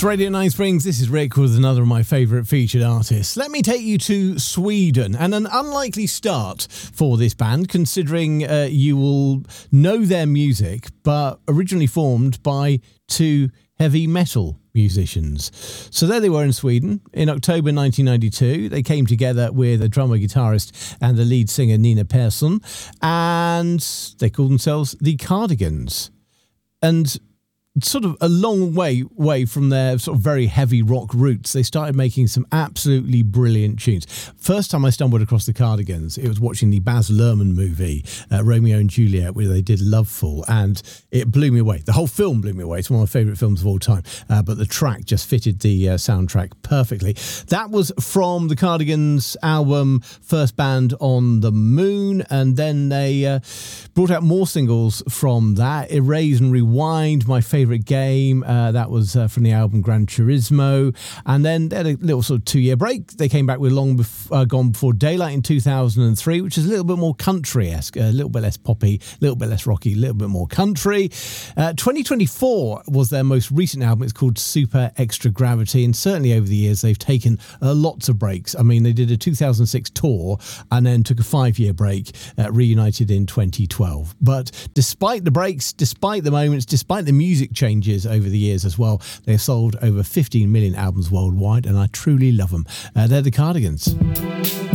It's Radio 9 Springs. This is Rick with another of my favourite featured artists. Let me take you to Sweden, and an unlikely start for this band, considering you will know their music, but originally formed by two heavy metal musicians. So there they were in Sweden in October 1992. They came together with a drummer, guitarist and the lead singer Nina Persson, and they called themselves the Cardigans. And sort of a long way from their sort of very heavy rock roots, they started making some absolutely brilliant tunes. First time I stumbled across the Cardigans, it was watching the Baz Luhrmann movie, Romeo and Juliet, where they did Loveful, and it blew me away. The whole film blew me away. It's one of my favourite films of all time, but the track just fitted the soundtrack perfectly. That was from the Cardigans' album First Band on the Moon, and then they brought out more singles from that. Erase and Rewind, my favourite game, that was from the album Gran Turismo, and then they had a little sort of 2-year break. They came back with Gone Before Daylight in 2003, which is a little bit more country-esque, a little bit less poppy, a little bit less rocky, a little bit more country. 2024 was their most recent album. It's called Super Extra Gravity, and certainly over the years they've taken lots of breaks. I mean, they did a 2006 tour and then took a 5-year break, reunited in 2012. But despite the breaks, despite the moments, despite the music changes over the years as well, they've sold over 15 million albums worldwide, and I truly love them. They're the Cardigans.